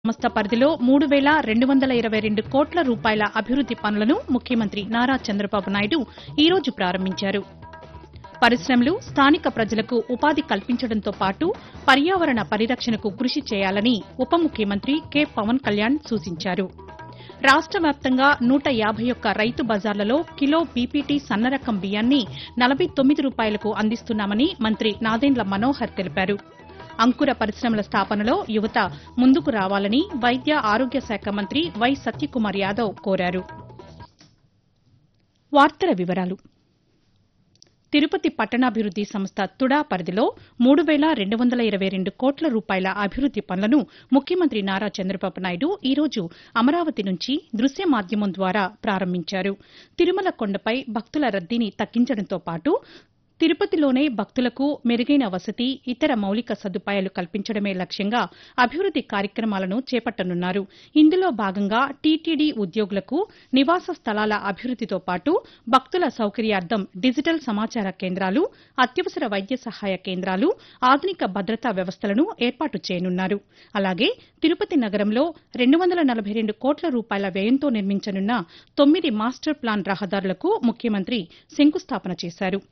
సంస్థ పరిధిలో 3,222 కోట్ల రూపాయల అభివృద్ది పనులను ముఖ్యమంత్రి నారా చంద్రబాబు నాయుడు ఈ రోజు ప్రారంభించారు. పరిశ్రమలు, స్థానిక ప్రజలకు ఉపాధి కల్పించడంతో పాటు పర్యావరణ పరిరక్షణకు కృషి చేయాలని ఉప ముఖ్యమంత్రి కె పవన్ కళ్యాణ్ సూచించారు. రాష్ట వ్యాప్తంగా 151 రైతు బజార్లలో కిలో బీపీటీ సన్నరకం బియ్యాన్ని 49 రూపాయలకు అందిస్తున్నామని మంత్రి నాదెండ్ల మనోహర్ తెలిపారు. అంకుర పరిశ్రమల స్థాపనలో యువత ముందుకు రావాలని వైద్య ఆరోగ్య శాఖ మంత్రి వై సత్యకుమార్ యాదవ్ కోరారు. తిరుపతి పట్టణాభివృద్ది సంస్థ తుడా పరిధిలో 3,222 కోట్ల రూపాయల అభివృద్ది పనులను ముఖ్యమంత్రి నారా చంద్రబాబు నాయుడు ఈ రోజు అమరావతి నుంచి దృశ్య మాధ్యమం ద్వారా ప్రారంభించారు. తిరుమల కొండపై భక్తుల రద్దీని తగ్గించడంతో పాటు తిరుపతిలోనే భక్తులకు మెరుగైన వసతి, ఇతర మౌలిక సదుపాయాలు కల్పించడమే లక్ష్యంగా అభివృద్ది కార్యక్రమాలను చేపట్టనున్నారు. ఇందులో భాగంగా టీటీడీ ఉద్యోగులకు నివాస స్థలాల అభివృద్దితో పాటు భక్తుల సౌకర్యార్థం డిజిటల్ సమాచార కేంద్రాలు, అత్యవసర వైద్య సహాయ కేంద్రాలు, ఆధునిక భద్రతా వ్యవస్థలను ఏర్పాటు చేయనున్నారు. అలాగే తిరుపతి నగరంలో 242 కోట్ల రూపాయల వ్యయంతో నిర్మించనున్న 9 మాస్టర్ ప్లాన్ రహదారులకు ముఖ్యమంత్రి శంకుస్థాపన చేశారు.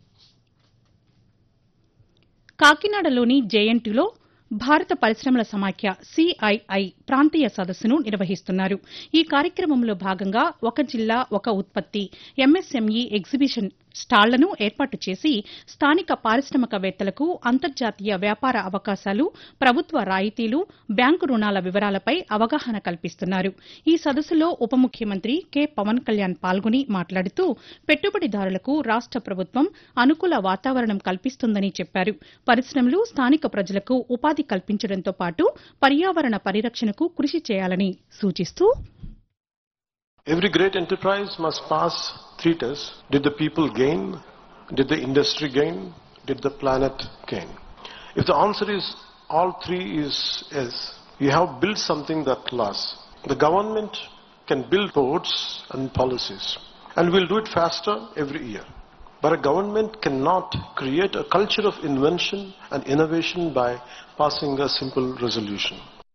కాకినాడలోని జేఎన్టీలో భారత పరిశ్రమల సమాఖ్య సిఐఐ ప్రాంతీయ సదస్సును నిర్వహిస్తున్నారు. ఈ కార్యక్రమంలో భాగంగా ఒక జిల్లా ఒక ఉత్పత్తి ఎంఎస్ఎంఈ ఎగ్జిబిషన్ స్టాళ్లను ఏర్పాటు చేసి స్థానిక పారిశ్రామికవేత్తలకు అంతర్జాతీయ వ్యాపార అవకాశాలు, ప్రభుత్వ రాయితీలు, బ్యాంకు రుణాల వివరాలపై అవగాహన కల్పిస్తున్నారు. ఈ సదస్సులో ఉప ముఖ్యమంత్రి కె పవన్ కళ్యాణ్ పాల్గొని మాట్లాడుతూ పెట్టుబడిదారులకు రాష్ట ప్రభుత్వం అనుకూల వాతావరణం కల్పిస్తుందని చెప్పారు. పరిశ్రమలు, స్థానిక ప్రజలకు ఉపాధి కల్పించడంతో పాటు పర్యావరణ పరిరక్షణకు కృషి చేయాలని సూచిస్తూ Every great enterprise must pass three tests. Did the people gain? Did the industry gain? Did the planet gain? If the answer is all three is yes, you have built something that lasts. The government can build roads and policies, and we'll do it faster every year. But a government cannot create a culture of invention and innovation by passing a simple resolution.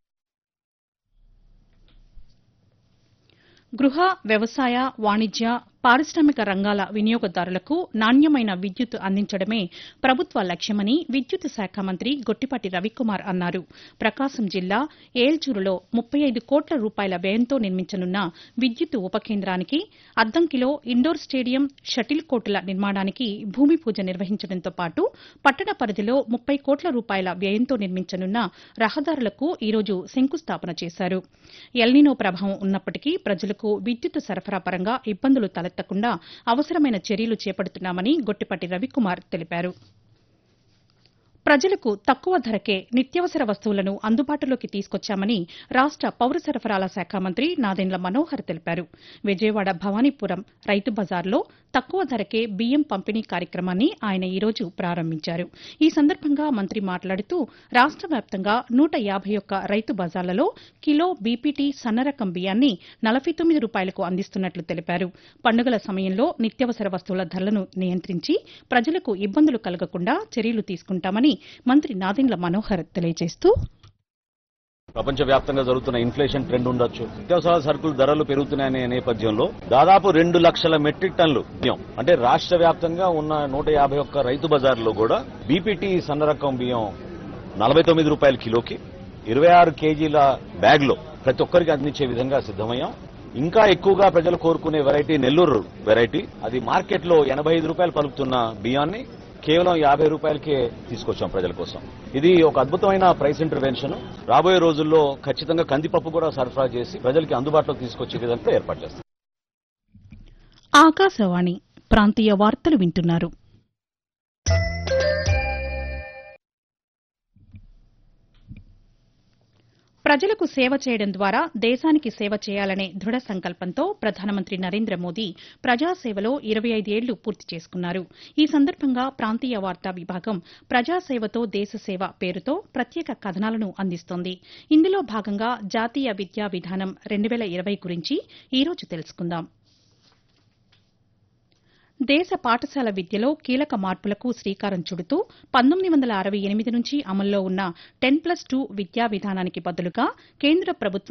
గృహ, వ్యవసాయ, వాణిజ్య, పారిశ్రామిక రంగాల వినియోగదారులకు నాణ్యమైన విద్యుత్ అందించడమే ప్రభుత్వ లక్ష్యమని విద్యుత్ శాఖ మంత్రి గొట్టిపాటి రవికుమార్ అన్నారు. ప్రకాశం జిల్లా ఏల్చూరులో 35 కోట్ల రూపాయల వ్యయంతో నిర్మించనున్న విద్యుత్ ఉప కేంద్రానికి, అద్దంకిలో ఇండోర్ స్టేడియం, షటిల్ కోర్టుల నిర్మాణానికి భూమి పూజ నిర్వహించడంతో పాటు పట్టణ పరిధిలో 30 కోట్ల రూపాయల వ్యయంతో నిర్మించనున్న రహదారులకు ఈ రోజు శంకుస్థాపన చేశారు. ఎల్నినో ప్రభావం ఉన్నప్పటికీ ప్రజలకు విద్యుత్ సరఫరా పరంగా ఇబ్బందులు తలెత్తకుండా అవసరమైన చర్యలు చేపడుతున్నామని గొట్టిపాటి రవికుమార్ తెలిపారు. ప్రజలకు తక్కువ ధరకే నిత్యావసర వస్తువులను అందుబాటులోకి తీసుకొచ్చామని రాష్ట పౌర సరఫరాల శాఖ మంత్రి నాదెండ్ల మనోహర్ తెలిపారు. విజయవాడ భవానీపురం రైతు బజార్లో తక్కువ ధరకే బియ్యం పంపిణీ కార్యక్రమాన్ని ఆయన ఈ రోజు ప్రారంభించారు. ఈ సందర్భంగా మంత్రి మాట్లాడుతూ రాష్ట వ్యాప్తంగా 151 రైతు బజార్లలో కిలో బీపీటీ సన్నరకం బియ్యాన్ని 49 రూపాయలకు అందిస్తున్నట్లు తెలిపారు. పండుగల సమయంలో నిత్యావసర వస్తువుల ధరలను నియంత్రించి ప్రజలకు ఇబ్బందులు కలగకుండా చర్యలు తీసుకుంటామని మంత్రి నాదెండ్ల మనోహర్ తెలియజేస్తూ ప్రపంచవ్యాప్తంగా జరుగుతున్న ఇన్ఫ్లేషన్ ట్రెండ్ ఉండొచ్చు, నిత్యావసర సరుకుల ధరలు పెరుగుతున్నాయనే నేపథ్యంలో దాదాపు 2 లక్షల మెట్రిక్ టన్నులు బియ్యం అంటే రాష్ట్ర వ్యాప్తంగా ఉన్న 151 రైతు బజార్లో కూడా బీపీటీ సన్నరకం బియ్యం 49 రూపాయల కిలోకి 26 కేజీల బ్యాగ్ లో ప్రతి ఒక్కరికి అందించే విధంగా సిద్దమయ్యాం. ఇంకా ఎక్కువగా ప్రజలు కోరుకునే వెరైటీ నెల్లూరు వెరైటీ, అది మార్కెట్ లో 85 రూపాయలు పలుకుతున్న బియ్యాన్ని కేవలం 50 రూపాయలకే తీసుకొచ్చాం ప్రజల కోసం. ఇది ఒక అద్భుతమైన ప్రైస్ ఇంటర్వెన్షన్. రాబోయే రోజుల్లో ఖచ్చితంగా కందిపప్పు కూడా సరఫరా చేసి ప్రజలకి అందుబాటులోకి తీసుకొచ్చే విధంగా ఏర్పాటు చేస్తాం. ఆకాశవాణి ప్రాంతీయ వార్తలు వింటున్నారు. ప్రజలకు సేవ చేయడం ద్వారా దేశానికి సేవ చేయాలనే దృఢ సంకల్పంతో ప్రధానమంత్రి నరేంద్ర మోదీ ప్రజాసేవలో 25 ఏళ్లు పూర్తి చేసుకున్నారు. ఈ సందర్భంగా ప్రాంతీయ వార్తా విభాగం ప్రజాసేవతో దేశసేవ పేరుతో ప్రత్యేక కథనాలను అందిస్తోంది. ఇందులో భాగంగా జాతీయ విద్యా విధానం 2020 గురించి ఈ రోజు తెలుసుకుందాం. దేశ పాఠశాల విద్యలో కీలక మార్పులకు శ్రీకారం చుడుతూ 1968 నుంచి అమల్లో ఉన్న 10+2 విద్యా విధానానికి బదులుగా కేంద్ర ప్రభుత్వం